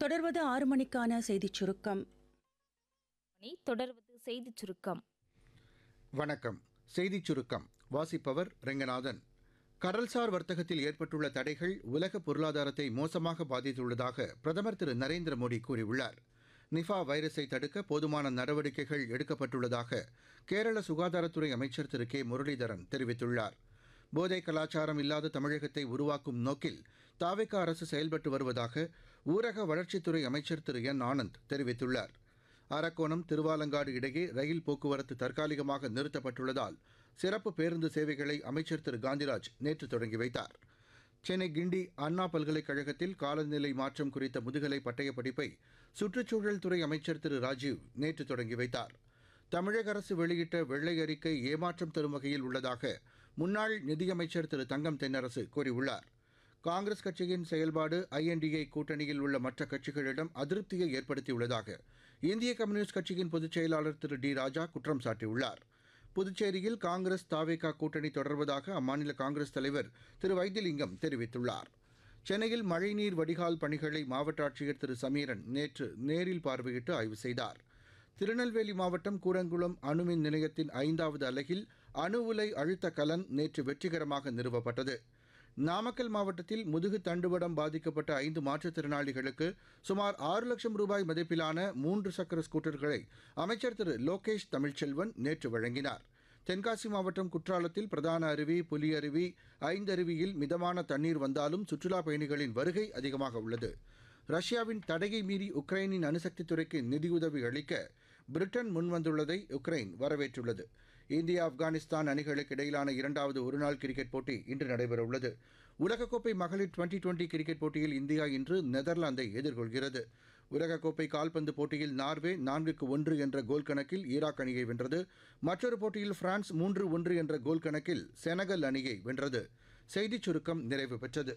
தொடர்வது 6 மணிக்கான செய்திச் சுருக்கம். தொடர்வது செய்திச் சுருக்கம். வணக்கம். செய்திச் சுருக்கம் வாசிப்பவர் ரெங்கநாதன். கடல்சார் வர்த்தகத்தில் ஏற்பட்டுள்ள தடைகள் உலக பொருளாதாரத்தை மோசமாக பாதித்துள்ளதாக பிரதமர் திரு நரேந்திர மோடி கூறியுள்ளார். நிஃபா வைரஸை தடுக்க போதுமான நடவடிக்கைகள் எடுக்கப்பட்டுள்ளதாக கேரள சுகாதாரத்துறை அமைச்சர் திரு கே முரளிதரன் தெரிவித்துள்ளார். போதை கலாச்சாரம் இல்லாத தமிழகத்தை உருவாக்கும் நோக்கில் தாவேக அரசு செயல்பட்டு வருவதாக ஊரக வளர்ச்சித்துறை அமைச்சர் திரு என் ஆனந்த் தெரிவித்துள்ளார். அரக்கோணம் திருவாலங்காடு இடையே ரயில் போக்குவரத்து தற்காலிகமாக நிறுத்தப்பட்டுள்ளதால் சிறப்பு பேருந்து சேவைகளை அமைச்சர் திரு காந்திராஜ் நேற்று தொடங்கி வைத்தார். சென்னை கிண்டி அண்ணா பல்கலைக்கழகத்தில் காலநிலை மாற்றம் குறித்த முதுகலை பட்டயப் படிப்பை சுற்றுச்சூழல் துறை அமைச்சர் திரு ராஜீவ் நேற்று தொடங்கி வைத்தார். தமிழக அரசு வெளியிட்ட வெள்ளை அறிக்கை ஏமாற்றம் தரும் வகையில் உள்ளதாக முன்னாள் நிதியமைச்சர் திரு தங்கம் தென்னரசு கூறியுள்ளார். காங்கிரஸ் கட்சியின் செயல்பாடு INDA கூட்டணியில் உள்ள மற்ற கட்சிகளிடம் அதிருப்தியை ஏற்படுத்தியுள்ளதாக இந்திய கம்யூனிஸ்ட் கட்சியின் பொதுச் செயலாளர் திரு டி ராஜா குற்றம் சாட்டியுள்ளார். புதுச்சேரியில் காங்கிரஸ் தாவேகா கூட்டணி தொடர்வதாக அம்மாநில காங்கிரஸ் தலைவர் திரு வைத்திலிங்கம் தெரிவித்துள்ளார். சென்னையில் மழைநீர் வடிகால் பணிகளை மாவட்ட ஆட்சியர் திரு சமீரன் நேற்று நேரில் பார்வையிட்டு ஆய்வு செய்தார். திருநெல்வேலி மாவட்டம் கூடங்குளம் அணுமின் நிலையத்தின் 5வது அலகில் அணு உலை அழுத்த கலன் நேற்று வெற்றிகரமாக நிறுவப்பட்டது. நாமக்கல் மாவட்டத்தில் முதுகு தண்டுவடம் பாதிக்கப்பட்ட 5 மாற்றுத்திறனாளிகளுக்கு சுமார் 6 லட்சம் ரூபாய் மதிப்பிலான 3 சக்கர ஸ்கூட்டர்களை அமைச்சர் திரு லோகேஷ் தமிழ்ச்செல்வன் நேற்று வழங்கினார். தென்காசி மாவட்டம் குற்றாலத்தில் பிரதான அருவி, புலி அருவி, ஐந்தருவியில் மிதமான தண்ணீர் வந்தாலும் சுற்றுலாப் பயணிகளின் வருகை அதிகமாக உள்ளது. ரஷ்யாவின் தடையை மீறி உக்ரைனின் அணுசக்தி துறைக்கு நிதியுதவி அளிக்க பிரிட்டன் முன்வந்துள்ளதை உக்ரைன் வரவேற்றுள்ளது. இந்தியா ஆப்கானிஸ்தான் அணிகளுக்கு இடையிலான 2வது ஒருநாள் கிரிக்கெட் போட்டி இன்று நடைபெறவுள்ளது. உலகக்கோப்பை மகளிர் 2020 கிரிக்கெட் போட்டியில் இந்தியா இன்று நெதர்லாந்தை எதிர்கொள்கிறது. உலகக்கோப்பை கால்பந்து போட்டியில் நார்வே 4-1 என்ற கோல் கணக்கில் ஈராக் அணியை வென்றது. மற்றொரு போட்டியில் பிரான்ஸ் 3-1 என்ற கோல் கணக்கில் செனகல் அணியை வென்றது. செய்திச் சுருக்கம் நிறைவு பெற்றது.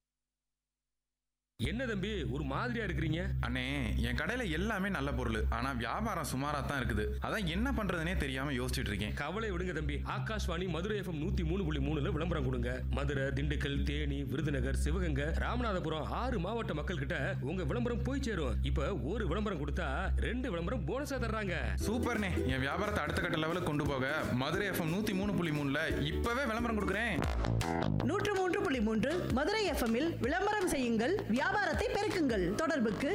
என்ன தம்பி ஒரு மாதிரியா இருக்கிறீங்க? அண்ணே, என் கடையில எல்லாமே நல்ல பொருள், ஆனா வியாபாரம் சுமாரா தான் இருக்குது. அதான் என்ன பண்றதுனே தெரியாம யோசிச்சுட்டு இருக்கேன். கவலை விடுங்க தம்பி, ஆகாஷ்வாணி மதுரை FM 103.3 விளம்பரம் கொடுங்க. மதுரை, திண்டுக்கல், தேனி, விருதுநகர், சிவகங்கை, ராமநாதபுரம் 6 மாவட்ட மக்கள் கிட்ட உங்க விளம்பரம் போய் சேரும். இப்ப ஒரு விளம்பரம் கொடுத்தா 2 விளம்பரம் போனஸா தர்றாங்க. சூப்பர்ண்ணே, என் வியாபாரத்தை அடுத்த கட்ட லெவலுக்கு கொண்டு போக மதுரை FM 103.3 இப்பவே விளம்பரம் கொடுக்குறேன். 103.3 மதுரை எஃப்எம்மில் விளம்பரம் செய்யுங்கள், வியாபாரத்தை பெருக்குங்கள். தொடர்புக்கு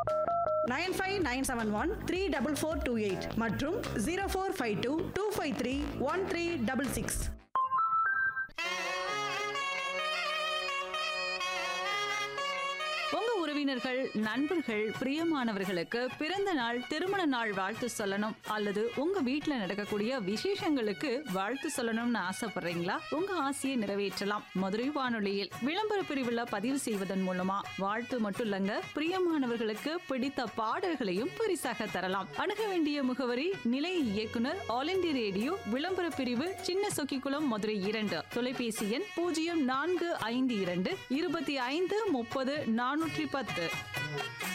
9597134428 மற்றும் 0452253136. உங்க உறவினர்கள், நண்பர்கள், பிரியமானவர்களுக்கு பிறந்த நாள், திருமண நாள் வாழ்த்து சொல்லணும் அல்லது உங்க வீட்ல நடக்கக்கூடிய விசேஷங்களுக்கு வாழ்த்து சொல்லணும்னு ஆசைப்படுறீங்களா? உங்க ஆசையை நிறைவேற்றலாம். மதுரை வானொலியில் விளம்பர பிரிவுல பதிவு செய்வதன் மூலமா வாழ்த்து மட்டும் இல்லங்க, பிரியமானவர்களுக்கு பிடித்த பாடல்களையும் பரிசாக தரலாம். அணுக வேண்டிய முகவரி நிலைய இயக்குனர், ஆல் இந்தியா ரேடியோ, விளம்பர பிரிவு, சின்ன சொக்கிக்குளம், மதுரை 2. தொலைபேசி எண் 0452 25 30 410.